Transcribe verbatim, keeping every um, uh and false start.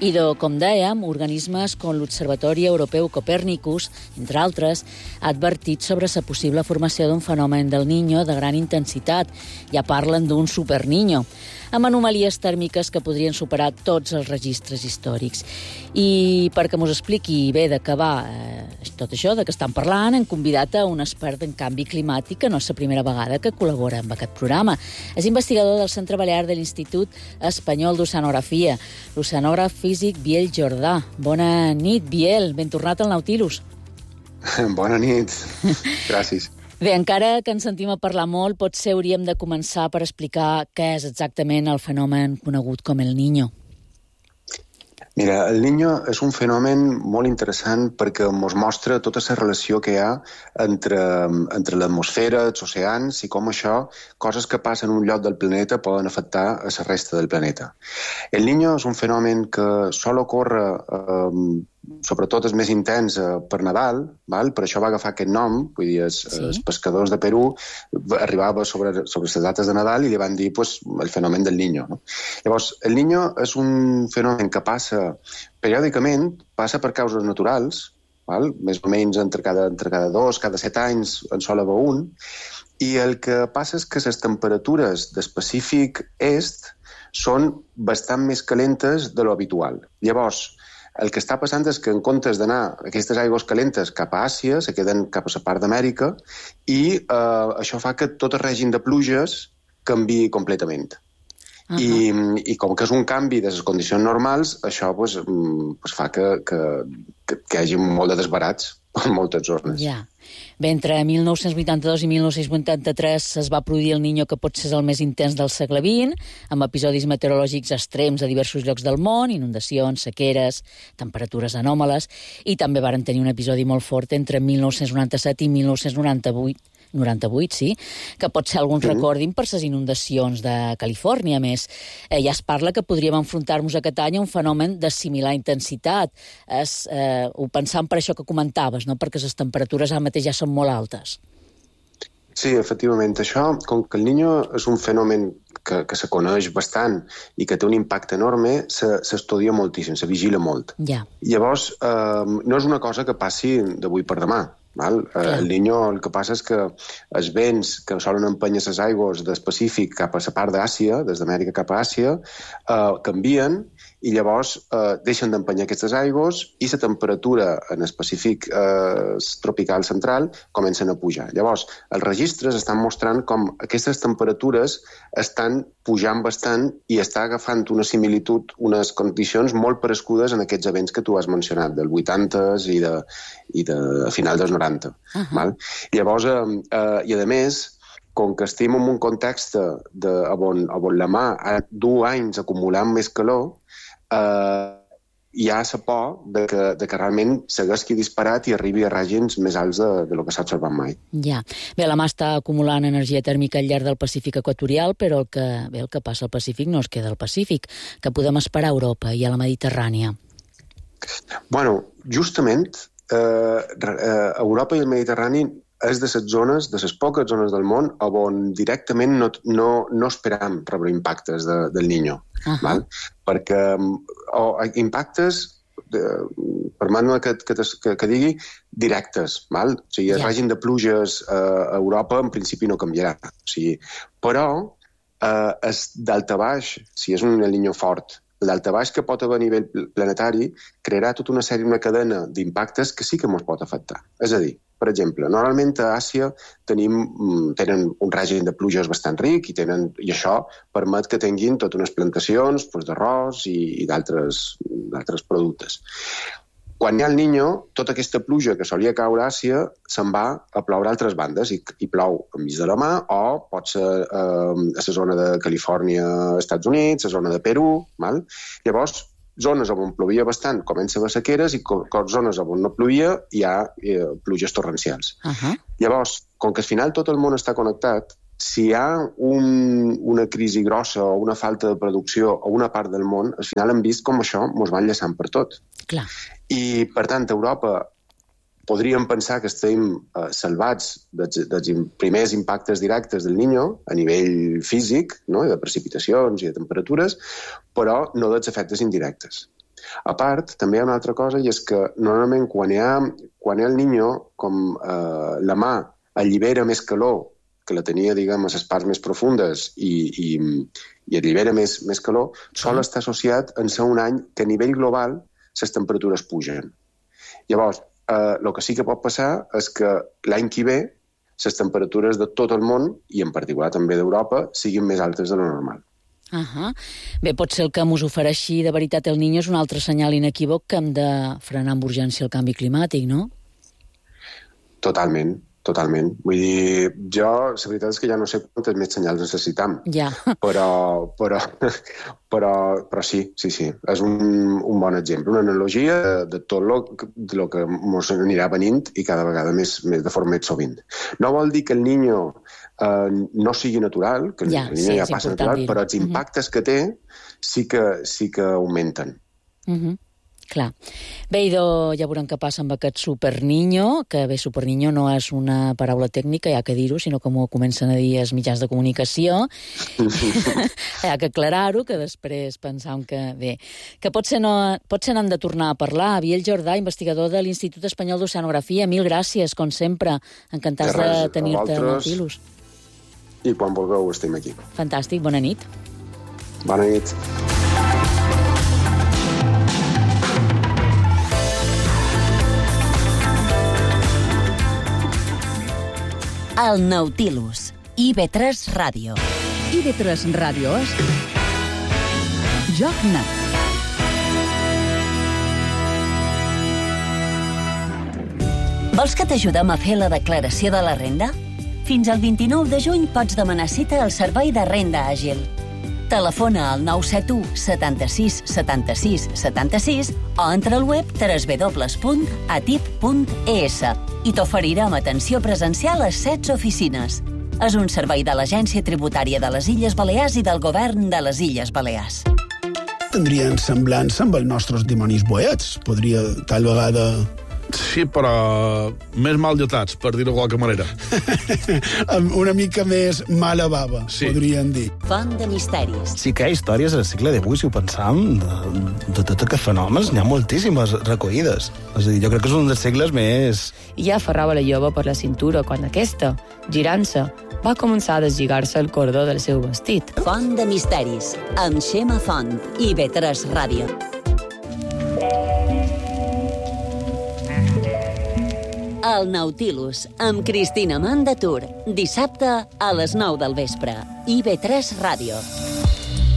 I, de, com dèiem, organismes com l'Observatori Europeu Copernicus, entre altres, ha advertit sobre la possible formació d'un fenomen del Niño de gran intensitat. Ja parlen d'un superniño, amb anomalies tèrmiques que podrien superar tots els registres històrics. I perquè m'ho expliqui bé de què va eh, tot això, de què estan parlant, hem convidat a un expert en canvi climàtic, que no és la primera vegada que col·labora amb aquest programa. És investigador del Centre Balear de l'Institut Espanyol d'Oceanografia, l'oceanògraf físic Biel Jordà. Bona nit, Biel. Ben tornat al Nautilus. Bona nit. Gràcies. Bé, encara que ens sentim a parlar molt, potser hauríem de començar per explicar què és exactament el fenomen conegut com el Niño. Mira, el Niño és un fenomen molt interessant perquè ens mostra tota la relació que hi ha entre, entre l'atmosfera, els oceans i com això, coses que passen en un lloc del planeta, poden afectar a la resta del planeta. El Niño és un fenomen que sol ocórrer, eh, sobretot és més intens eh, per Nadal, val? Per això va agafar aquest nom, vull dir, els, sí. els pescadors de Perú arribava sobre, sobre les dates de Nadal i li van dir pues, el fenomen del Niño. No? Llavors, el Niño és un fenomen que passa periòdicament, passa per causes naturals, val? Més o menys entre cada, entre cada dos, cada set anys en sol haver un, i el que passa és que les temperatures del Pacífic Est són bastant més calentes de lo habitual. Llavors, el que està passant és que en comptes d'anar aquestes aigües calentes cap a Àsia, se queden cap a la part d'Amèrica i eh, això fa que tot el règim de pluges canviï completament. Uh-huh. I, I com que és un canvi de les condicions normals, això pues, pues fa que, que, que, que hi hagi molt de desbarats en moltes zones. Ja. Bé, entre mil nou-cents vuitanta-dos i mil nou-cents vuitanta-tres es va produir el Niño, que pot ser el més intens del segle vint, amb episodis meteorològics extrems a diversos llocs del món, inundacions, sequeres, temperatures anòmales, i també varen tenir un episodi molt fort entre mil nou-cents noranta-set i mil nou-cents noranta-vuit, noranta-vuit, sí, que pot ser alguns mm-hmm. recordin per les inundacions de Califòrnia. A més, eh, ja es parla que podríem enfrontar-nos aquest any a un fenomen de similar intensitat. Es, eh, ho pensam per això que comentaves, no? Perquè les temperatures ara mateix ja són molt altes. Sí, efectivament. Això, com que el Niño és un fenomen que, que se coneix bastant i que té un impacte enorme, s'estudia moltíssim, se vigila molt. Ja. Llavors, eh, no és una cosa que passi d'avui per demà. Val? Clar. El Niño el que passa és que els vents que solen empènyer les aigües del Pacífic cap a la part d'Àsia, des d'Amèrica cap a Àsia, eh, canvien i llavors eh, deixen d'empènyer aquestes aigües i la temperatura en el Pacífic eh, tropical central comencen a pujar. Llavors, els registres estan mostrant com aquestes temperatures estan pujant bastant i està agafant una similitud, unes condicions molt parescudes en aquests events que tu has mencionat, del vuitanta i de, i de final dels noranta. Uh-huh. Val? Llavors, eh, eh, i a més, com que estem en un context de, on, on la mà ha du anys acumulant més calor, eh, hi ha la por de que, de que realment s'haguesqui disparat i arribi a ràgins més alts de, de lo que s'ha observat mai. Ja. Bé, la mà està acumulant energia tèrmica al llarg del Pacífic equatorial, però el que, bé, el que passa al Pacífic no es queda al Pacífic, que podem esperar a Europa i a la Mediterrània. Bueno, justament, eh, eh, Europa i el Mediterrani és de les zones, de les poques zones del món on directament no, no, no esperam rebre impactes de, del Niño. Uh-huh. Val? Perquè o, impactes, de, permet-me que, que, que, que digui, directes. Val? O sigui, el yeah. règim de pluges eh, a Europa en principi no canviarà. O sigui, però eh, és d'alta baix, si és un El Niño fort, l'altabaix que pot haver a nivell planetari crearà tota una sèrie, una cadena d'impactes que sí que ens pot afectar. És a dir, per exemple, normalment a Àsia tenim, tenen un règim de pluges bastant ric i, tenen, i això permet que tinguin totes unes plantacions doncs, d'arròs i, i d'altres productes. Quan hi ha el Niño, tota aquesta pluja que solia caure a Àsia se'n va a ploure a altres bandes i, i plou enmig de la mà o pot ser eh, a la zona de Califòrnia, Estats Units, a la zona de Perú. Val? Llavors, zones on plovia bastant comença a haver sequeres i zones on no plovia hi ha eh, pluges torrencials. Uh-huh. Llavors, com que al final tot el món està connectat, si hi ha un, una crisi grossa o una falta de producció o una part del món, al final hem vist com això ens va enllaçant per tot. Clar. I, per tant, a Europa podríem pensar que estem eh, salvats dels, dels primers impactes directes del Niño a nivell físic, no? De precipitacions i de temperatures, però no dels efectes indirectes. A part, també hi ha una altra cosa, i és que normalment quan hi ha, quan hi ha el niño, com eh, la mà allibera més calor, que la tenia, diguem, a les parts més profundes i, i, i allibera més, més calor, sol estar associat en ser un any que a nivell global les temperatures pugen. Llavors, eh, el que sí que pot passar és que l'any que ve les temperatures de tot el món, i en particular també d'Europa, siguin més altes de lo normal. Uh-huh. Bé, pot ser el que mos ofereixi de veritat el Niño és un altre senyal inequívoc que hem de frenar amb urgència el canvi climàtic, no? Totalment, totalment. Vull dir, jo, la veritat és que ja no sé quantes més senyals necessitam. Ja. Però, però, però, però sí, sí, sí. És un, un bon exemple, una analogia de, de tot lo, de lo que ens anirà venint i cada vegada més, més de forma més sovint. No vol dir que el Niño eh, no sigui natural, que ja, el Niño sí, ja passa natural, dir-ho. Però els impactes uh-huh. que té sí que, sí que augmenten. Mhm. Clar. Bé, idò, ja veurem què passa amb aquest superniño, que bé, superniño no és una paraula tècnica, hi ha que dir-ho, sinó com ho comencen a dir els mitjans de comunicació. Hi ha que aclarar-ho, que després pensam que, bé, que potser, no, potser n'hem de tornar a parlar. Biel Jordà, investigador de l'Institut Espanyol d'Oceanografia, mil gràcies, com sempre. Encantats de, de tenir-te al Nautilus. I quan vulgueu estem aquí. Fantàstic, bona nit. Bona nit. El Nautilus, I V tres Ràdio. I V tres Ràdio és Joc Net. Vols que t'ajudem a fer la declaració de la renda? Fins al vint-i-nou de juny pots demanar cita al Servei de Renda Àgil. Telefona al nou set u setanta-sis setanta-sis setanta-sis o entra al web w w w punt atip punt e s i t'oferirem atenció presencial a setze oficines. És un servei de l'Agència Tributària de les Illes Balears i del Govern de les Illes Balears. Tindrien semblança amb els nostres dimonis boets. Podria, tal vegada... Sí, però més mal dotats, per dir-ho de qualque manera. Una mica més mala bava, sí. Podríem dir. Font de misteris. Sí que hi ha històries al segle divuit, si ho pensam, de, de tots aquests fenòmens, n'hi ha moltíssimes recollides. És a dir, jo crec que és un dels segles més... I ja aferrava la jove per la cintura quan aquesta, girant-se, va començar a deslligar-se el cordó del seu vestit. Font de misteris, amb Xema Font, I V tres Ràdio. El Nautilus, amb Cristina Mandatur, dissabte a les nou del vespre. I V tres Ràdio.